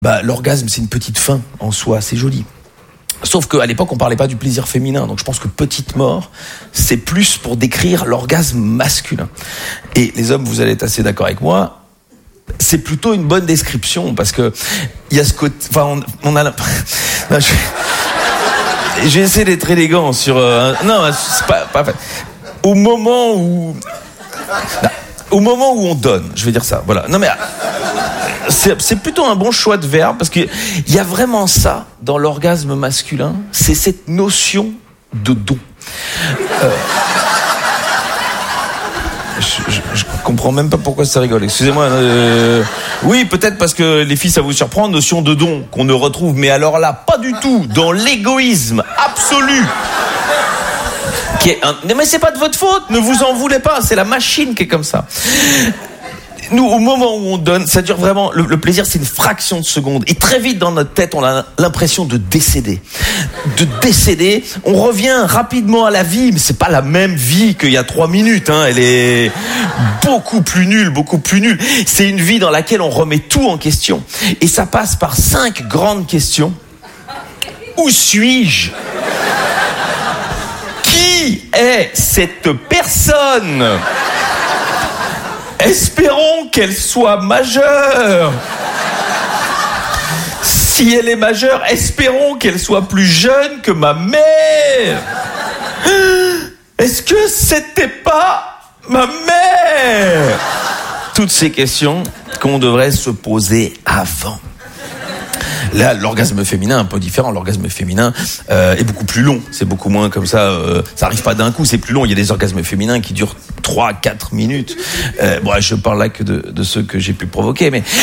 L'orgasme, c'est une petite fin en soi, c'est joli. Sauf qu'à l'époque, on parlait pas du plaisir féminin. Donc je pense que petite mort, c'est plus pour décrire l'orgasme masculin. Et les hommes, vous allez être assez d'accord avec moi, c'est plutôt une bonne description parce que il y a ce côté... Enfin, on a... Non, j'ai essayé d'être élégant sur... Non, c'est pas... Au moment où on donne, je vais dire ça, voilà. Non mais... C'est plutôt un bon choix de verbe parce qu'il y a vraiment ça dans l'orgasme masculin, c'est cette notion de don. Je comprends même pas pourquoi ça rigole, excusez-moi. Oui, peut-être parce que les filles ça vous surprend, notion de don qu'on ne retrouve, mais alors là, pas du tout, dans l'égoïsme absolu. Mais c'est pas de votre faute, ne vous en voulez pas, c'est la machine qui est comme ça. Nous, au moment où on donne, ça dure vraiment, le plaisir, c'est une fraction de seconde. Et très vite, dans notre tête, on a l'impression de décéder. On revient rapidement à la vie, mais c'est pas la même vie qu'il y a 3 minutes, hein. Elle est beaucoup plus nulle. C'est une vie dans laquelle on remet tout en question. Et ça passe par 5 grandes questions. Où suis-je? Qui est cette personne? Espérons qu'elle soit majeure. Si elle est majeure, espérons qu'elle soit plus jeune que ma mère. Est-ce que c'était pas ma mère? Toutes ces questions qu'on devrait se poser avant. Là, l'orgasme féminin est un peu différent. L'orgasme féminin est beaucoup plus long. C'est beaucoup moins comme ça. Ça arrive pas d'un coup, c'est plus long. Il y a des orgasmes féminins qui durent 3-4 minutes. Je parle là que de ceux que j'ai pu provoquer, mais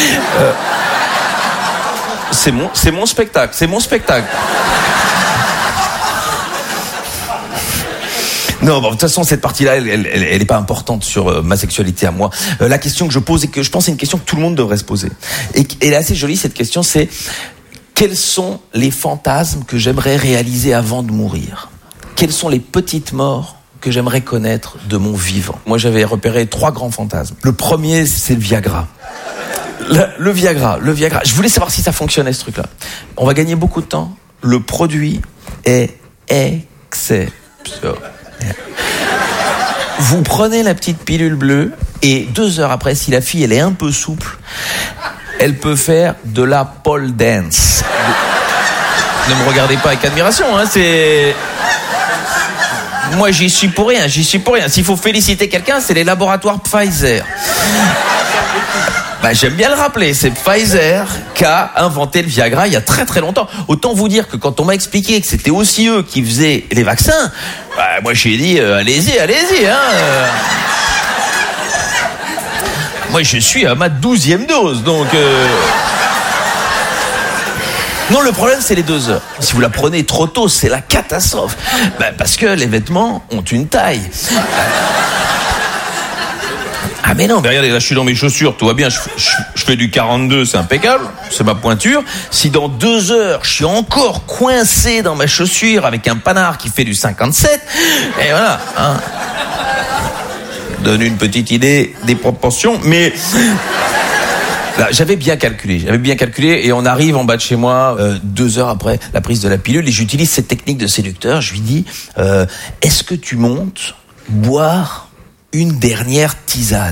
c'est mon spectacle. Non, de toute façon, cette partie-là, elle est pas importante sur ma sexualité à moi. La question que je pose et que je pense c'est une question que tout le monde devrait se poser. Et elle est assez jolie, cette question, c'est quels sont les fantasmes que j'aimerais réaliser avant de mourir? Quelles sont les petites morts que j'aimerais connaître de mon vivant? Moi, j'avais repéré 3 grands fantasmes. Le premier, c'est le Viagra. Le Viagra. Je voulais savoir si ça fonctionnait, ce truc-là. On va gagner beaucoup de temps. Le produit est exceptionnel. Vous prenez la petite pilule bleue et 2 heures après, si la fille elle est un peu souple, elle peut faire de la pole dance. Ne me regardez pas avec admiration, hein, c'est... Moi j'y suis pour rien. S'il faut féliciter quelqu'un, c'est les laboratoires Pfizer. J'aime bien le rappeler, c'est Pfizer qui a inventé le Viagra il y a très très longtemps. Autant vous dire que quand on m'a expliqué que c'était aussi eux qui faisaient les vaccins, moi j'ai dit allez-y, hein. Moi je suis à ma 12e dose, donc... Non, le problème c'est les 2 heures. Si vous la prenez trop tôt, c'est la catastrophe. Parce que les vêtements ont une taille. Ah mais non, mais regardez, là je suis dans mes chaussures, tout va bien, je fais du 42, c'est impeccable, c'est ma pointure. Si dans 2 heures, je suis encore coincé dans ma chaussure avec un panard qui fait du 57, et voilà, hein. Donne une petite idée des proportions, mais... Là, j'avais bien calculé et on arrive en bas de chez moi 2 heures après la prise de la pilule et j'utilise cette technique de séducteur, je lui dis est-ce que tu montes boire une dernière tisane?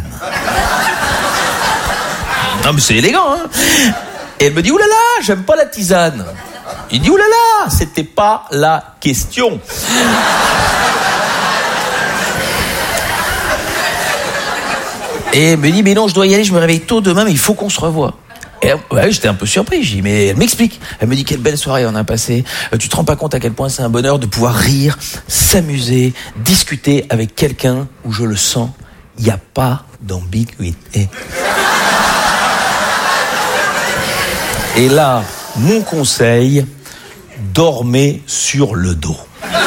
Non mais c'est élégant, hein. Et elle me dit oulala, j'aime pas la tisane. Il dit oulala, c'était pas la question. Et elle me dit mais non, je dois y aller, je me réveille tôt demain, mais il faut qu'on se revoie. Et j'étais un peu surpris, je dis mais elle m'explique. Elle me dit quelle belle soirée on a passé. Tu te rends pas compte à quel point c'est un bonheur de pouvoir rire, s'amuser, discuter avec quelqu'un où je le sens, il n'y a pas d'ambiguïté. Et là, mon conseil, dormez sur le dos.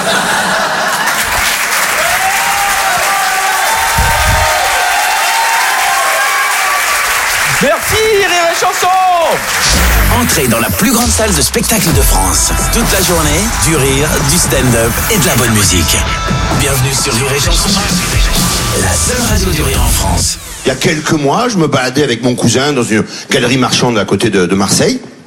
Merci, Rire et Chanson. Entrez dans la plus grande salle de spectacle de France. Toute la journée, du rire, du stand-up et de la bonne musique. Bienvenue sur Rire et Chanson, la seule radio du rire en France. Il y a quelques mois, je me baladais avec mon cousin dans une galerie marchande à côté de Marseille.